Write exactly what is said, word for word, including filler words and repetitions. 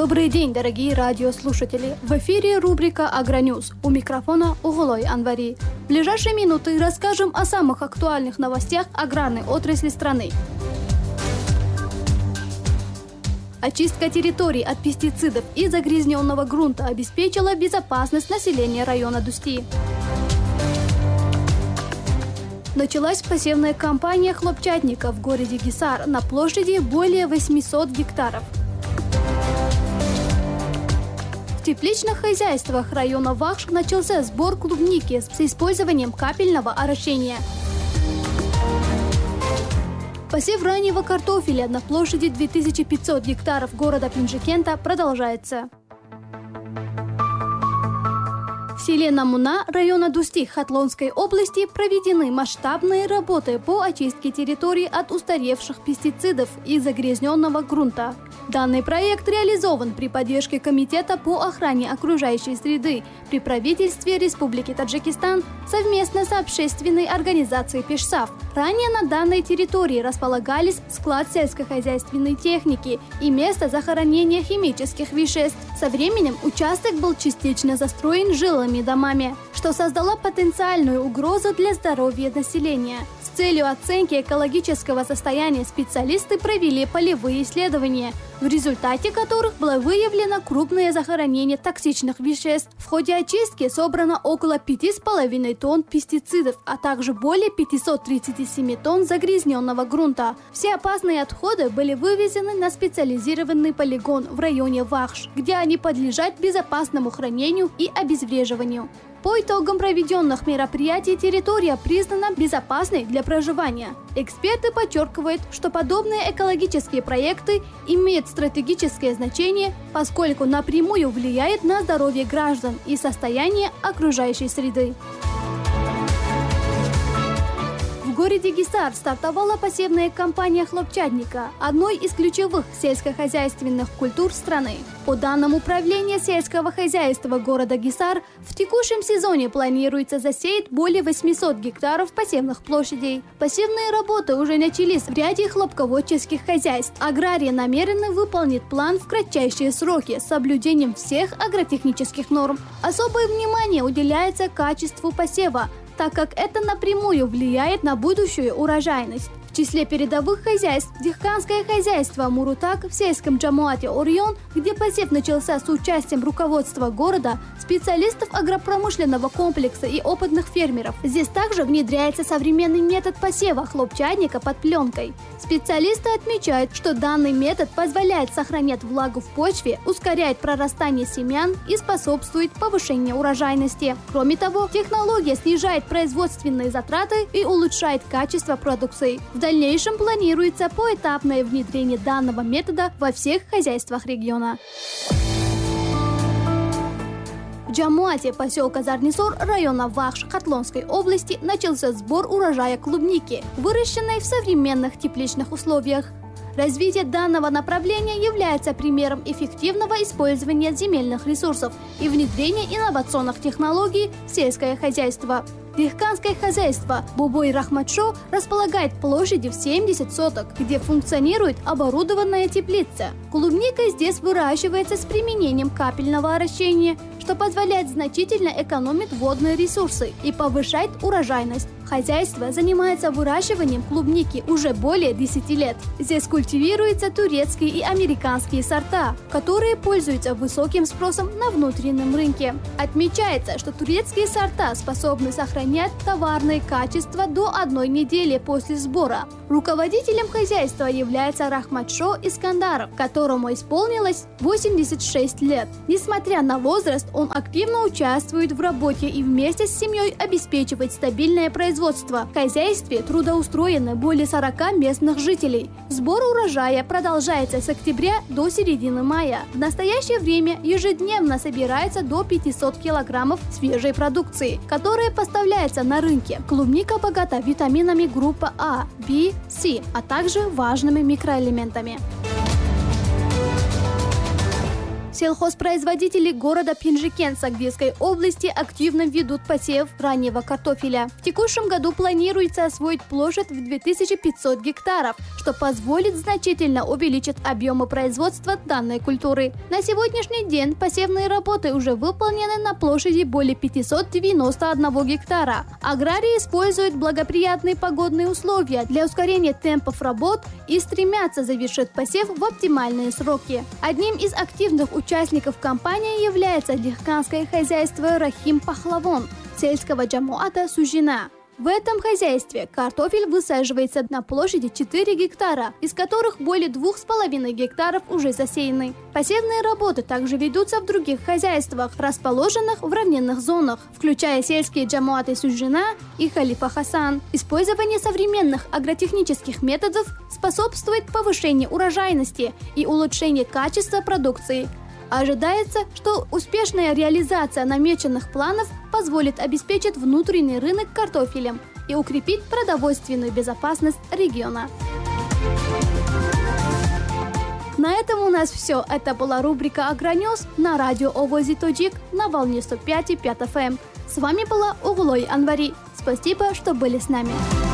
Добрый день, дорогие радиослушатели! В эфире рубрика «Агроньюз». У микрофона Уголой Анвари. В ближайшие минуты расскажем о самых актуальных новостях аграрной отрасли страны. Очистка территорий от пестицидов и загрязненного грунта обеспечила безопасность населения района Дусти. Началась посевная кампания хлопчатника в городе Гисар на площади более восьмисот гектаров. В тепличных хозяйствах района Вахш начался сбор клубники с использованием капельного орошения. Посев раннего картофеля на площади две тысячи пятьсот гектаров города Пинжикента продолжается. В селе Намуна района Дусти Хатлонской области проведены масштабные работы по очистке территории от устаревших пестицидов и загрязненного грунта. Данный проект реализован при поддержке Комитета по охране окружающей среды при правительстве Республики Таджикистан совместно с общественной организацией Пешсав. Ранее на данной территории располагались склад сельскохозяйственной техники и место захоронения химических веществ. Со временем участок был частично застроен жилыми домами, что создало потенциальную угрозу для здоровья населения. С целью оценки экологического состояния специалисты провели полевые исследования, в результате которых было выявлено крупное захоронение токсичных веществ. В ходе очистки собрано около пяти с половиной тонн пестицидов, а также более пятисот тридцати семи тонн загрязненного грунта. Все опасные отходы были вывезены на специализированный полигон в районе Вахш, где они подлежат безопасному хранению и обезвреживанию. По итогам проведенных мероприятий территория признана безопасной для проживания. Эксперты подчеркивают, что подобные экологические проекты имеют стратегическое значение, поскольку напрямую влияют на здоровье граждан и состояние окружающей среды. В городе Гисар стартовала посевная кампания хлопчатника, одной из ключевых сельскохозяйственных культур страны. По данным Управления сельского хозяйства города Гисар, в текущем сезоне планируется засеять более восьмисот гектаров посевных площадей. Посевные работы уже начались в ряде хлопководческих хозяйств. Аграрии намерены выполнить план в кратчайшие сроки с соблюдением всех агротехнических норм. Особое внимание уделяется качеству посева, так как это напрямую влияет на будущую урожайность. В числе передовых хозяйств дихканское хозяйство Мурутак в сельском Джамуате Орион, где посев начался с участием руководства города, специалистов агропромышленного комплекса и опытных фермеров. Здесь также внедряется современный метод посева хлопчатника под пленкой. Специалисты отмечают, что данный метод позволяет сохранять влагу в почве, ускоряет прорастание семян и способствует повышению урожайности. Кроме того, технология снижает производственные затраты и улучшает качество продукции. В дальнейшем планируется поэтапное внедрение данного метода во всех хозяйствах региона. В Джамуате поселка Зарнисор района Вахш Хатлонской области начался сбор урожая клубники, выращенной в современных тепличных условиях. Развитие данного направления является примером эффективного использования земельных ресурсов и внедрения инновационных технологий в сельское хозяйство. Дихканское хозяйство Бубой Рахматшо располагает площадью в семьдесят соток, где функционирует оборудованная теплица. Клубника здесь выращивается с применением капельного орошения, что позволяет значительно экономить водные ресурсы и повышать урожайность. Хозяйство занимается выращиванием клубники уже более десяти лет. Здесь культивируются турецкие и американские сорта, которые пользуются высоким спросом на внутреннем рынке. Отмечается, что турецкие сорта способны сохранять товарные качества до одной недели после сбора. Руководителем хозяйства является Рахматшо Искандаров, которому исполнилось восемьдесят шесть лет. Несмотря на возраст, он активно участвует в работе и вместе с семьей обеспечивает стабильное производство. В хозяйстве трудоустроены более сорока местных жителей. Сбор урожая продолжается с октября до середины мая. В настоящее время ежедневно собирается до пятисот килограммов свежей продукции, которая поставляется на рынке. Клубника богата витаминами группы А, В, С, а также важными микроэлементами. Сельхозпроизводители города Пинжикен Сагдийской области активно ведут посев раннего картофеля. В текущем году планируется освоить площадь в две тысячи пятьсот гектаров, что позволит значительно увеличить объемы производства данной культуры. На сегодняшний день посевные работы уже выполнены на площади более пятисот девяноста одного гектара. Аграрии используют благоприятные погодные условия для ускорения темпов работ и стремятся завершить посев в оптимальные сроки. Одним из активных участников кампании является дихканское хозяйство Рахим Пахлавон сельского джамуата Сужина. В этом хозяйстве картофель высаживается на площади четыре гектара, из которых более двух с половиной гектаров уже засеяны. Посевные работы также ведутся в других хозяйствах, расположенных в равнинных зонах, включая сельские джамуаты Сужина и Халифа Хасан. Использование современных агротехнических методов способствует повышению урожайности и улучшению качества продукции. Ожидается, что успешная реализация намеченных планов позволит обеспечить внутренний рынок картофелем и укрепить продовольственную безопасность региона. На этом у нас все. Это была рубрика «Агроньюз» на радио Овози Тоджик на волне сто пять и пять эф эм. С вами была Углой Анвари. Спасибо, что были с нами.